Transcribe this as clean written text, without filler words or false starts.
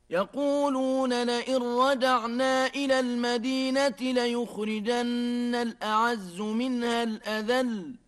يقولون لئن رجعنا إلى المدينة ليخرجن الأعز منها الأذل